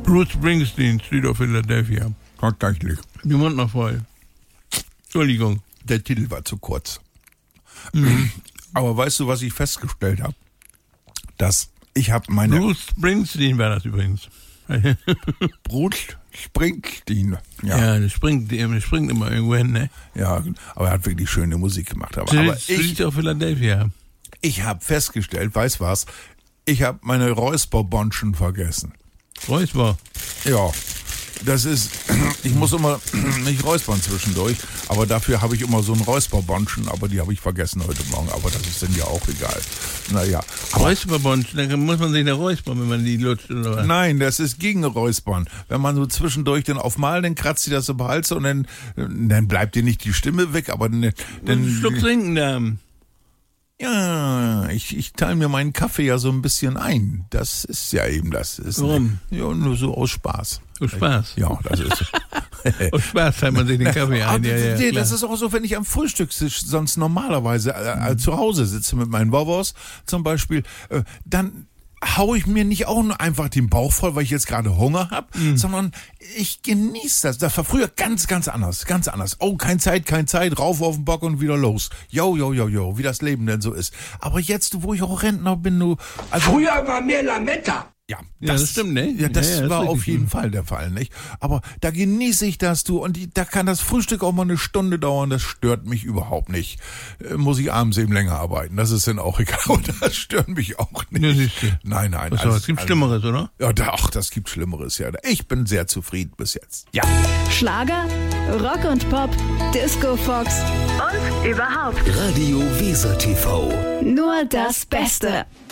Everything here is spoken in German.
Bruce Springsteen, Street of Philadelphia. Tatsächlich. Die Mund noch voll. Entschuldigung. Der Titel war zu kurz. Mhm. Aber weißt du, was ich festgestellt habe? Dass ich habe meine... Bruce Springsteen war das übrigens. Bruce Springsteen. Ja, der springt immer irgendwo hin, ne? Ja, aber er hat wirklich schöne Musik gemacht. Aber Street of Philadelphia. Ich habe festgestellt, weißt was? Ich habe meine Räusperbonschen vergessen. Räusper? Ja, das ist, ich muss immer nicht räuspern zwischendurch, aber dafür habe ich immer so einen Räusperbonschen, aber die habe ich vergessen heute Morgen, aber das ist dann ja auch egal. Naja. Räusperbonschen, dann muss man sich da räuspern, wenn man die lutscht, oder was? Nein, das ist gegen Räuspern. Wenn man so zwischendurch dann aufmalt, dann kratzt sie das im Hals und dann bleibt dir nicht die Stimme weg, aber dann... Einen Schluck trinken da. Ja, ich teile mir meinen Kaffee ja so ein bisschen ein. Das ist ja eben das. Warum? Ja, nur so aus Spaß. Aus Spaß? Ja, das ist... Aus Spaß teilt man sich den Kaffee ein. Ja, das ist auch so, wenn ich am Frühstückstisch sonst normalerweise zu Hause sitze mit meinen Wovos zum Beispiel, dann hau ich mir nicht auch nur einfach den Bauch voll, weil ich jetzt gerade Hunger habe, sondern ich genieße das. Das war früher ganz anders. Oh, keine Zeit, rauf auf den Bock und wieder los. Jo, wie das Leben denn so ist. Aber jetzt, wo ich auch Rentner bin, früher war mehr Lametta. Ja, das stimmt, ne? Ja, das war auf jeden Fall der Fall, nicht? Aber da genieße ich das, und da kann das Frühstück auch mal eine Stunde dauern, das stört mich überhaupt nicht. Muss ich abends eben länger arbeiten, das ist dann auch egal, und das stört mich auch nicht. Ja, siehst du. Nein. Es gibt Schlimmeres, oder? Ja, das gibt Schlimmeres, ja. Ich bin sehr zufrieden bis jetzt. Ja. Schlager, Rock und Pop, Disco Fox und überhaupt Radio Weser TV. nur das Beste.